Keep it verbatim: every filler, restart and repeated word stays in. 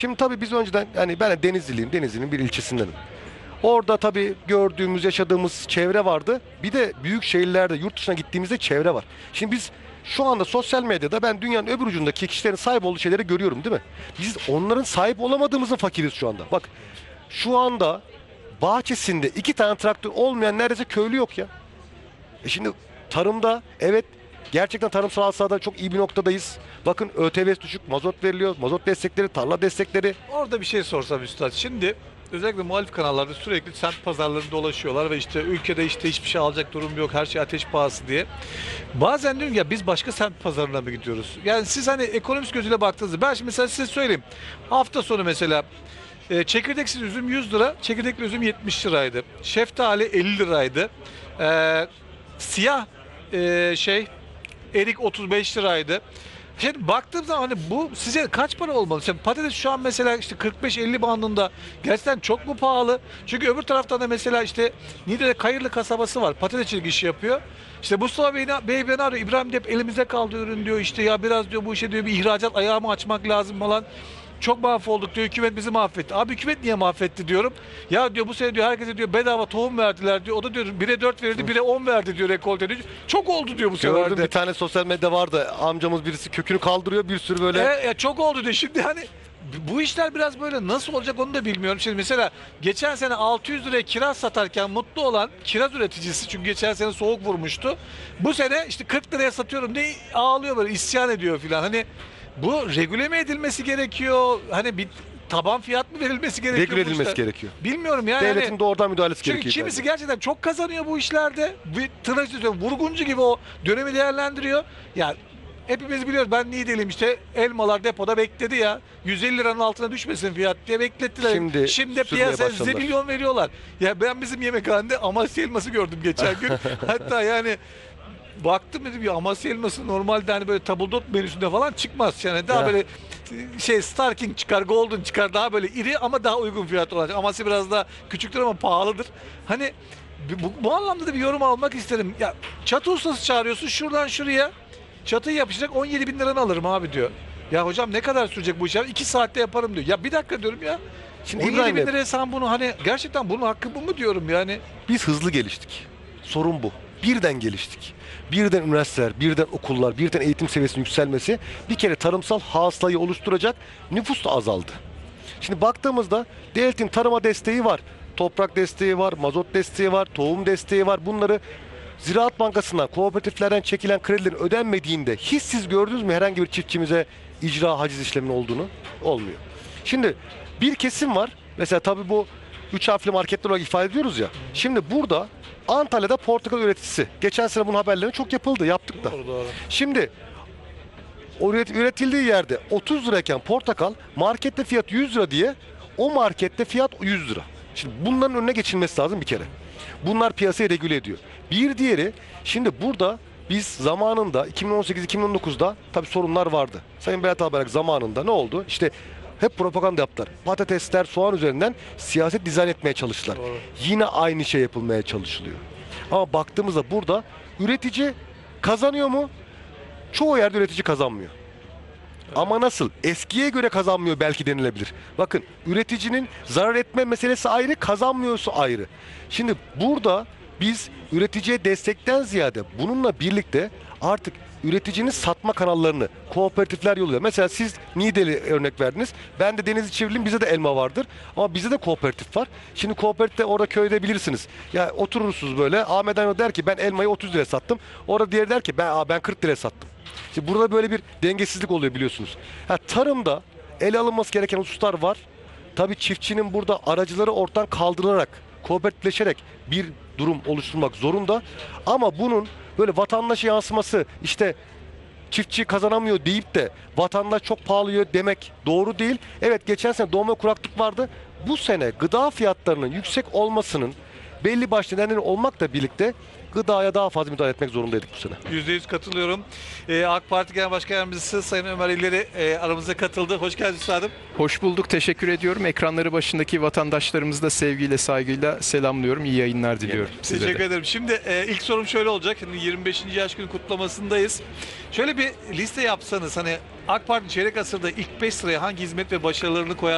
Şimdi tabii biz önceden, yani ben de Denizliliyim, Denizli'nin bir ilçesindenim. Orada tabii gördüğümüz, yaşadığımız çevre vardı. Bir de büyük şehirlerde, yurt dışına gittiğimizde çevre var. Şimdi biz şu anda sosyal medyada ben dünyanın öbür ucundaki kişilerin sahip olduğu şeyleri görüyorum, değil mi? Biz onların sahip olamadığımızın fakiriz şu anda. Bak, şu anda bahçesinde iki tane traktör olmayan neredeyse köylü yok ya. E şimdi tarımda evet, gerçekten tarımsal hasada çok iyi bir noktadayız. Bakın ÖTV düşük, mazot veriliyor, mazot destekleri, tarla destekleri. Orada bir şey sorsam üstad. Şimdi özellikle muhalif kanallarda sürekli semt pazarlarında dolaşıyorlar ve işte ülkede işte hiçbir şey alacak durum yok, her şey ateş pahası diye. Bazen diyorum ya, biz başka semt pazarına mı gidiyoruz? Yani siz hani ekonomist gözüyle baktığınızda, ben şimdi mesela size söyleyeyim. Hafta sonu mesela e, çekirdeksiz üzüm yüz lira, çekirdekli üzüm yetmiş liraydı. Şeftali elli liraydı. E, siyah e, şey erik otuz beş liraydı. Şimdi baktığım zaman hani bu size kaç para olmalı? Şimdi patates şu an mesela işte kırk beş elli bandında, gerçekten çok mu pahalı? Çünkü öbür taraftan da mesela işte Niğde'de Kayırlı kasabası var. Patates işi yapıyor. İşte Mustafa Bey, Bey beni arıyor. İbrahim de hep elimizde kaldı ürün diyor. İşte ya biraz diyor bu işe diyor bir ihracat ayağı mı açmak lazım falan. Çok mahvolduk diyor. Hükümet bizi mahvetti. Abi hükümet niye mahvetti diyorum. Ya diyor bu sene diyor herkese diyor bedava tohum verdiler diyor. O da diyor bire dört verildi, bire on verdi diyor rekolte diyor. Çok oldu diyor bu sefer Gördüm, de. bir tane sosyal medya vardı. Amcamız birisi kökünü kaldırıyor, bir sürü böyle. E, ya çok oldu diyor. Şimdi hani bu işler biraz böyle nasıl olacak onu da bilmiyorum. Şimdi mesela geçen sene altı yüz liraya kiraz satarken mutlu olan kiraz üreticisi, çünkü geçen sene soğuk vurmuştu. Bu sene işte kırk liraya satıyorum diye ağlıyor, böyle isyan ediyor filan. Hani bu regüle mi edilmesi gerekiyor? Hani bir taban fiyat mı verilmesi gerekiyor? Regüle bu edilmesi işler? gerekiyor. Bilmiyorum yani. Devletin Hani- doğrudan müdahalesi çünkü gerekiyor. kimisi bence. gerçekten çok kazanıyor bu işlerde. Bir tırnak içinde söylüyorum, vurguncu gibi o dönemi değerlendiriyor. Ya hepimiz biliyoruz, ben Niğdeliyim işte, elmalar depoda bekledi ya. yüz elli liranın altına düşmesin fiyat diye beklettiler. Şimdi Şimdi sürmeye piyasaya başladılar. milyon veriyorlar. Ya ben bizim yemekhanede Amasya elması gördüm geçen gün. Hatta yani baktım dedim ya, Amasya elması normalde hani böyle tabldot menüsünde falan çıkmaz. Yani daha Ya. böyle şey Star King çıkar, Golden çıkar, daha böyle iri ama daha uygun fiyatlı olacak. Amasya biraz daha küçüktür ama pahalıdır. Hani bu, bu anlamda da bir yorum almak isterim. Ya çatı ustası çağırıyorsun şuradan şuraya. Çatıyı yapacak on yedi bin liranı alırım abi diyor. Ya hocam ne kadar sürecek bu iş? iki saatte yaparım diyor. Ya bir dakika diyorum ya. Şimdi on yedi İbrahim bin Bey, liraya sen bunu hani gerçekten bunun hakkı bu mu diyorum yani. biz hızlı geliştik. Sorun bu. Birden geliştik. Birden üniversiteler, birden okullar, birden eğitim seviyesinin yükselmesi bir kere tarımsal hasılayı oluşturacak, nüfus da azaldı. Şimdi baktığımızda devletin tarıma desteği var. Toprak desteği var, mazot desteği var, tohum desteği var. Bunları Ziraat Bankası'ndan, kooperatiflerden çekilen kredilerin ödenmediğinde hiç siz gördünüz mü herhangi bir çiftçimize icra haciz işleminin olduğunu? Olmuyor. Şimdi bir kesim var. Mesela tabii bu üç harfli marketler olarak ifade ediyoruz ya. Şimdi burada Antalya'da portakal üreticisi. Geçen sene bunun haberleri çok yapıldı, yaptık da. Doğru doğru. Şimdi o üret- üretildiği yerde otuz lirayken portakal markette fiyat yüz lira diye, o markette fiyat yüz lira. Şimdi bunların önüne geçilmesi lazım bir kere. Bunlar piyasayı regüle ediyor. Bir diğeri, şimdi burada biz zamanında iki bin on sekiz iki bin on dokuzda tabii sorunlar vardı. Sayın Berat Albayrak zamanında ne oldu? İşte hep propaganda yaptılar. Patatesler, soğan üzerinden siyaset dizayn etmeye çalıştılar. Doğru. Yine aynı şey yapılmaya çalışılıyor. Ama baktığımızda burada üretici kazanıyor mu? Çoğu yerde üretici kazanmıyor. Ama nasıl? Eskiye göre kazanmıyor belki denilebilir. Bakın, üreticinin zarar etme meselesi ayrı, kazanmıyorsa ayrı. Şimdi burada biz üreticiye destekten ziyade bununla birlikte artık üreticinin satma kanallarını kooperatifler yolluyor. Mesela siz Niğdeli örnek verdiniz. Ben de Denizli Çivrili'yim, bize de elma vardır. Ama bizde de kooperatif var. Şimdi kooperatifte orada köyde bilirsiniz. Ya oturursunuz böyle. Ahmet Aydın der ki ben elmayı otuz liraya sattım. Orada diğeri der ki ben, aa, ben kırk liraya sattım. İşte burada böyle bir dengesizlik oluyor biliyorsunuz. Ha, tarımda ele alınması gereken hususlar var. Tabii çiftçinin burada aracıları ortadan kaldırılarak, kooperatifleşerek bir durum oluşturmak zorunda. Ama bunun böyle vatandaşa yansıması, işte çiftçi kazanamıyor deyip de vatandaş çok pahalıyor demek doğru değil. Evet, geçen sene doğma kuraklık vardı. Bu sene gıda fiyatlarının yüksek olmasının belli başlı nedenleri olmakla birlikte gıdaya daha fazla müdahale etmek zorundaydık bu sene. yüzde yüz katılıyorum. Ee, AK Parti Genel Başkan Yardımcısı Sayın Ömer İlleri e, aramıza katıldı. Hoş geldiniz üstadım. Hoş bulduk, teşekkür ediyorum. Ekranları başındaki vatandaşlarımızı da sevgiyle, saygıyla selamlıyorum. İyi yayınlar diliyorum size Teşekkür de. ederim. Şimdi e, ilk sorum şöyle olacak. Şimdi yirmi beşinci yaş günü kutlamasındayız. Şöyle bir liste yapsanız, hani AK Parti çeyrek asırda ilk beş sıraya hangi hizmet ve başarılarını koyar?